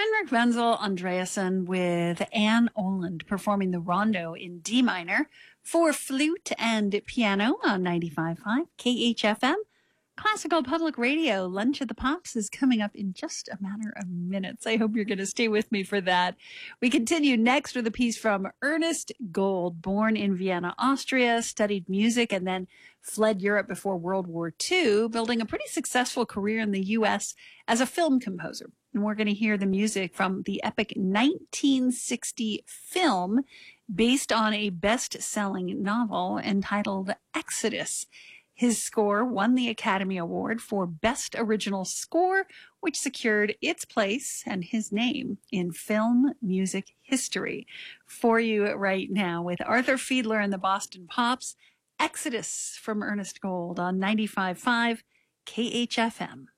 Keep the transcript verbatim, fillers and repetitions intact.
Henrik Wenzel Andreasen with Anne Oland performing the Rondo in D minor for flute and piano on ninety-five point five K H F M. Classical Public Radio. Lunch at the Pops is coming up in just a matter of minutes. I hope you're going to stay with me for that. We continue next with a piece from Ernest Gold, born in Vienna, Austria, studied music, and then fled Europe before World War Two, building a pretty successful career in the U S as a film composer. And we're going to hear the music from the epic nineteen sixty film based on a best-selling novel entitled Exodus. His score won the Academy Award for Best Original Score, which secured its place and his name in film music history. For you right now with Arthur Fiedler and the Boston Pops, Exodus from Ernest Gold on ninety-five point five K H F M.